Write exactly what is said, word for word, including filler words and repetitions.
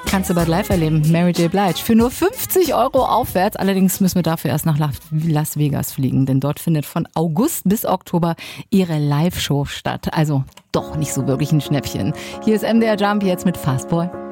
Kannst du bald live erleben. Mary J. Blige. Für nur fünfzig Euro aufwärts. Allerdings müssen wir dafür erst nach Las Vegas fliegen, denn dort findet von August bis Oktober ihre Live-Show statt. Also doch nicht so wirklich ein Schnäppchen. Hier ist M D R Jump jetzt mit Fastboy.